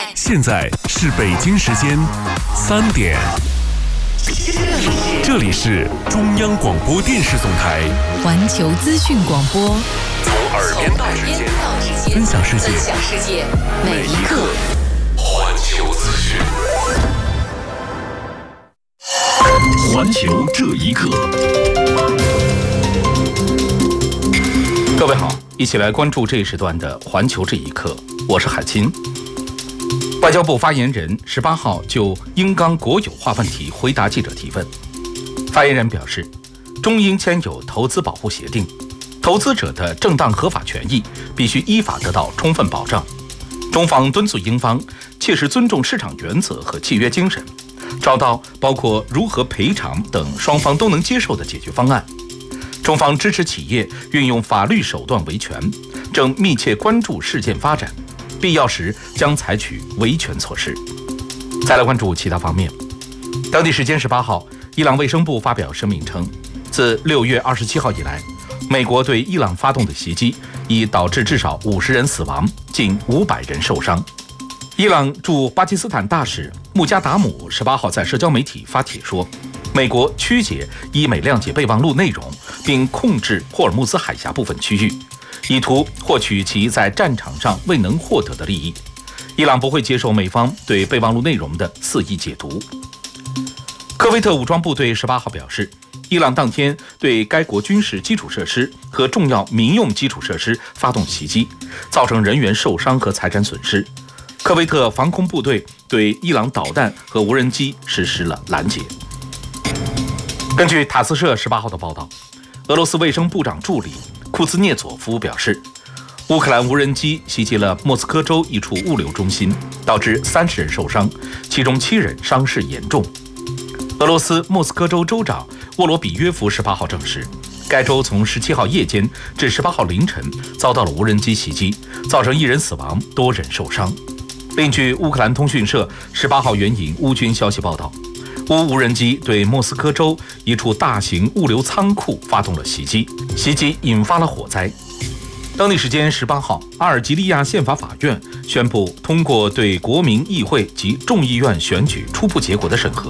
现在是北京时间3点，这里是中央广播电视总台环球资讯广播， 从耳边到指尖，分享世界，每一刻环球资讯。环球这一刻， 各位好，一起来关注这一时段的环球这一刻，我是海清。外交部发言人18号就英钢国有化问题回答记者提问。发言人表示，中英签有投资保护协定，投资者的正当合法权益必须依法得到充分保障。中方敦促英方切实尊重市场原则和契约精神，找到包括如何赔偿等双方都能接受的解决方案。中方支持企业运用法律手段维权，正密切关注事件发展，必要时将采取维权措施。再来关注其他方面。当地时间18号，伊朗卫生部发表声明称，自6月27号以来，美国对伊朗发动的袭击已导致至少50人死亡，近500人受伤。伊朗驻巴基斯坦大使穆加达姆18号在社交媒体发帖说，美国曲解伊美谅解备忘录内容，并控制霍尔木兹海峡部分区域，意图获取其在战场上未能获得的利益。伊朗不会接受美方对备忘录内容的肆意解读。科威特武装部队18号表示，伊朗当天对该国军事基础设施和重要民用基础设施发动袭击，造成人员受伤和财产损失。科威特防空部队对伊朗导弹和无人机实施了拦截。根据塔斯社18号的报道，俄罗斯卫生部长助理库兹涅佐夫表示，乌克兰无人机袭击了莫斯科州一处物流中心，导致30人受伤，其中7人伤势严重。俄罗斯莫斯科州州长沃罗比约夫18号证实，该州从17号夜间至18号凌晨遭到了无人机袭击，造成1人死亡，多人受伤。另据乌克兰通讯社18号援引乌军消息报道，乌无人机对莫斯科州一处大型物流仓库发动了袭击，袭击引发了火灾。当地时间18号，阿尔及利亚宪法法院宣布通过对国民议会及众议院选举初步结果的审核。